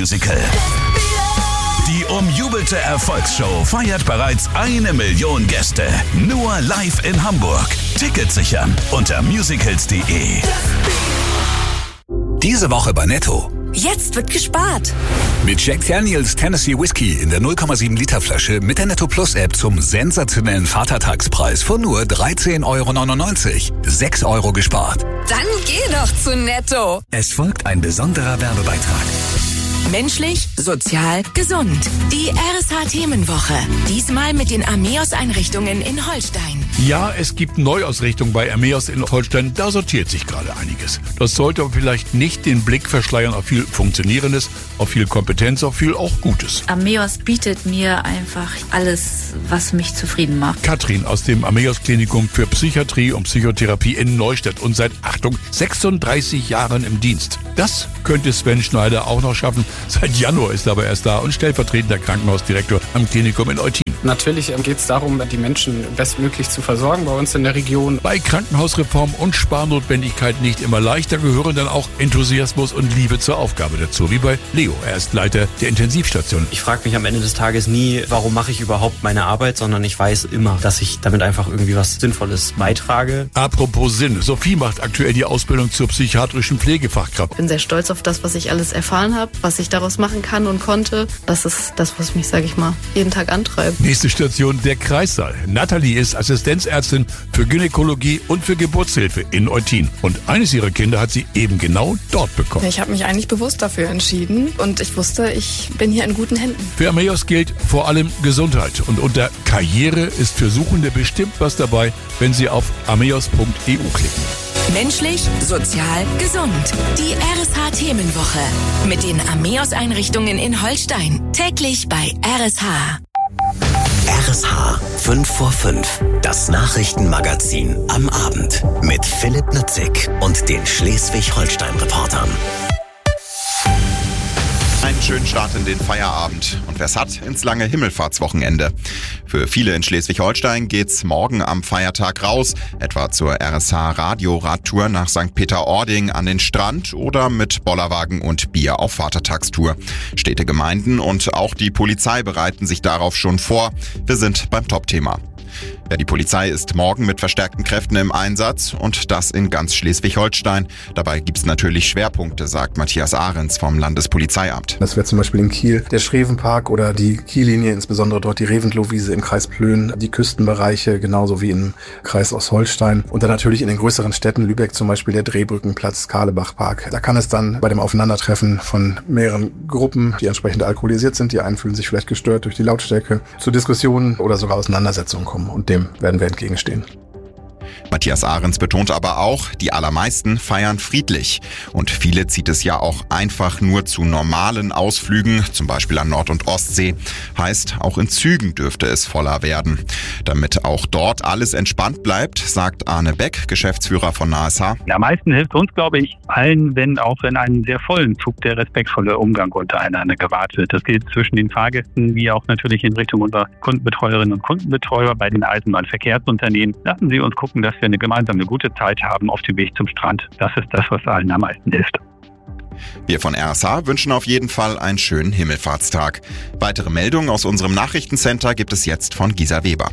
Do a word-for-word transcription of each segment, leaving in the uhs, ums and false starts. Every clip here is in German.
Musical. Die umjubelte Erfolgsshow feiert bereits eine Million Gäste. Nur live in Hamburg. Tickets sichern unter musicals punkt de. Diese Woche bei Netto. Jetzt wird gespart. Mit Jack Daniels Tennessee Whiskey in der null Komma sieben Liter Flasche mit der Netto Plus App zum sensationellen Vatertagspreis von nur dreizehn Euro neunundneunzig. sechs Euro gespart. Dann geh doch zu Netto. Es folgt ein besonderer Werbebeitrag. Menschlich, sozial, gesund. Die R S H-Themenwoche. Diesmal mit den Ameos-Einrichtungen in Holstein. Ja, es gibt Neuausrichtungen bei Ameos in Holstein. Da sortiert sich gerade einiges. Das sollte aber vielleicht nicht den Blick verschleiern auf viel Funktionierendes, auf viel Kompetenz, auf viel auch Gutes. Ameos bietet mir einfach alles, was mich zufrieden macht. Katrin aus dem Ameos-Klinikum für Psychiatrie und Psychotherapie in Neustadt und seit, Achtung, sechsunddreißig Jahren im Dienst. Das könnte Sven Schneider auch noch schaffen. Seit Januar ist er aber erst da und stellvertretender Krankenhausdirektor am Klinikum in Eutin. Natürlich geht es darum, die Menschen bestmöglich zu versorgen bei uns in der Region. Bei Krankenhausreform und Sparnotwendigkeit nicht immer leicht, da gehören dann auch Enthusiasmus und Liebe zur Aufgabe dazu, wie bei Leo. Er ist Leiter der Intensivstation. Ich frage mich am Ende des Tages nie, warum mache ich überhaupt meine Arbeit, sondern ich weiß immer, dass ich damit einfach irgendwie was Sinnvolles beitrage. Apropos Sinn, Sophie macht aktuell die Ausbildung zur psychiatrischen Pflegefachkraft. Ich bin sehr stolz auf das, was ich alles erfahren habe, was ich daraus machen kann und konnte. Das ist das, was mich, sage ich mal, jeden Tag antreibt. Nächste Station, der Kreissaal. Nathalie ist Assistenzärztin für Gynäkologie und für Geburtshilfe in Eutin. Und eines ihrer Kinder hat sie eben genau dort bekommen. Ich habe mich eigentlich bewusst dafür entschieden und ich wusste, ich bin hier in guten Händen. Für Ameos gilt vor allem Gesundheit. Und unter Karriere ist für Suchende bestimmt was dabei, wenn sie auf ameos punkt e u klicken. Menschlich, sozial, gesund. Die R S H-Themenwoche. Mit den Ameos-Einrichtungen in Holstein. Täglich bei R S H. R S H fünf vor fünf, das Nachrichtenmagazin am Abend mit Philipp Nützig und den Schleswig-Holstein-Reportern. Einen schönen Start in den Feierabend und wer es hat, ins lange Himmelfahrtswochenende. Für viele in Schleswig-Holstein geht's morgen am Feiertag raus, etwa zur R S H-Radio-Radtour nach Sankt Peter-Ording an den Strand oder mit Bollerwagen und Bier auf Vatertagstour. Städte, Gemeinden und auch die Polizei bereiten sich darauf schon vor. Wir sind beim Top-Thema. Ja, die Polizei ist morgen mit verstärkten Kräften im Einsatz und das in ganz Schleswig-Holstein. Dabei gibt's natürlich Schwerpunkte, sagt Matthias Ahrens vom Landespolizeiamt. Das wäre zum Beispiel in Kiel der Schrevenpark oder die Kiellinie, insbesondere dort die Reventlohwiese im Kreis Plön, die Küstenbereiche genauso wie im Kreis Ostholstein und dann natürlich in den größeren Städten, Lübeck zum Beispiel der Drehbrückenplatz, Karlebachpark. Da kann es dann bei dem Aufeinandertreffen von mehreren Gruppen, die entsprechend alkoholisiert sind, die einen fühlen sich vielleicht gestört durch die Lautstärke, zu Diskussionen oder sogar Auseinandersetzungen kommen. Und dem werden wir entgegenstehen. Matthias Ahrens betont aber auch, die allermeisten feiern friedlich. Und viele zieht es ja auch einfach nur zu normalen Ausflügen, zum Beispiel an Nord- und Ostsee. Heißt, auch in Zügen dürfte es voller werden. Damit auch dort alles entspannt bleibt, sagt Arne Beck, Geschäftsführer von N A S H. Am meisten hilft uns, glaube ich, allen, wenn auch in einem sehr vollen Zug der respektvolle Umgang untereinander gewahrt wird. Das gilt zwischen den Fahrgästen wie auch natürlich in Richtung unserer Kundenbetreuerinnen und Kundenbetreuer bei den Eisenbahnverkehrsunternehmen. Lassen Sie uns gucken, dass wir eine gemeinsame gute Zeit haben auf dem Weg zum Strand. Das ist das, was allen am meisten hilft. Wir von R S H wünschen auf jeden Fall einen schönen Himmelfahrtstag. Weitere Meldungen aus unserem Nachrichtencenter gibt es jetzt von Gisa Weber.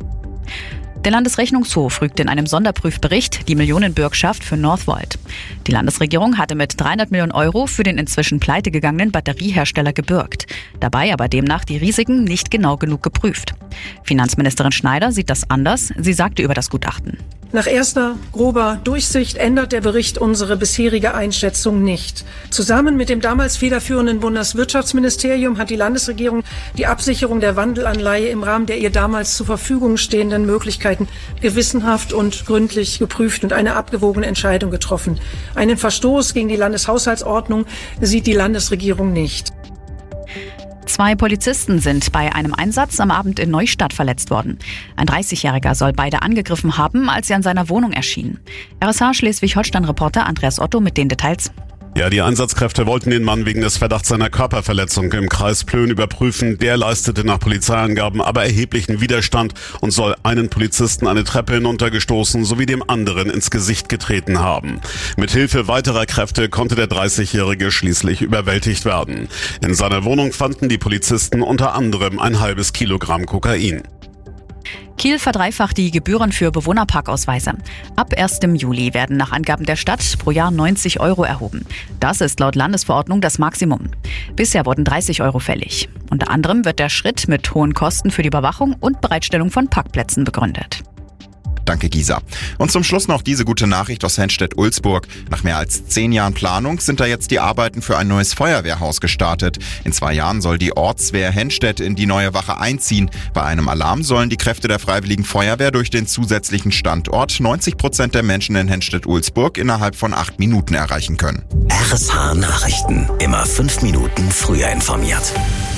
Der Landesrechnungshof rügt in einem Sonderprüfbericht die Millionenbürgschaft für Northvolt. Die Landesregierung hatte mit dreihundert Millionen Euro für den inzwischen pleitegegangenen Batteriehersteller gebürgt. Dabei aber demnach die Risiken nicht genau genug geprüft. Finanzministerin Schneider sieht das anders. Sie sagte über das Gutachten: Nach erster grober Durchsicht ändert der Bericht unsere bisherige Einschätzung nicht. Zusammen mit dem damals federführenden Bundeswirtschaftsministerium hat die Landesregierung die Absicherung der Wandelanleihe im Rahmen der ihr damals zur Verfügung stehenden Möglichkeiten gewissenhaft und gründlich geprüft und eine abgewogene Entscheidung getroffen. Einen Verstoß gegen die Landeshaushaltsordnung sieht die Landesregierung nicht. Zwei Polizisten sind bei einem Einsatz am Abend in Neustadt verletzt worden. Ein dreißigjähriger soll beide angegriffen haben, als er in seiner Wohnung erschien. R S H Schleswig-Holstein-Reporter Andreas Otto mit den Details. Ja, die Einsatzkräfte wollten den Mann wegen des Verdachts seiner Körperverletzung im Kreis Plön überprüfen. Der leistete nach Polizeiangaben aber erheblichen Widerstand und soll einen Polizisten eine Treppe hinuntergestoßen sowie dem anderen ins Gesicht getreten haben. Mit Hilfe weiterer Kräfte konnte der dreißigjährige schließlich überwältigt werden. In seiner Wohnung fanden die Polizisten unter anderem ein halbes Kilogramm Kokain. Kiel verdreifacht die Gebühren für Bewohnerparkausweise. Ab erstem Juli werden nach Angaben der Stadt pro Jahr neunzig Euro erhoben. Das ist laut Landesverordnung das Maximum. Bisher wurden dreißig Euro fällig. Unter anderem wird der Schritt mit hohen Kosten für die Überwachung und Bereitstellung von Parkplätzen begründet. Danke, Gisa. Und zum Schluss noch diese gute Nachricht aus Henstedt-Ulzburg. Nach mehr als zehn Jahren Planung sind da jetzt die Arbeiten für ein neues Feuerwehrhaus gestartet. In zwei Jahren soll die Ortswehr Henstedt in die neue Wache einziehen. Bei einem Alarm sollen die Kräfte der Freiwilligen Feuerwehr durch den zusätzlichen Standort neunzig Prozent der Menschen in Henstedt-Ulzburg innerhalb von acht Minuten erreichen können. R S H Nachrichten. Immer fünf Minuten früher informiert.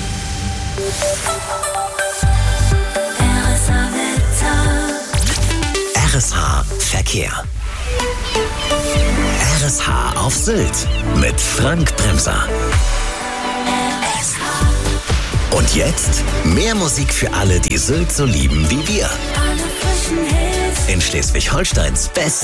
R S H Verkehr. R S H auf Sylt mit Frank Bremser. Und jetzt mehr Musik für alle, die Sylt so lieben wie wir. In Schleswig-Holsteins Best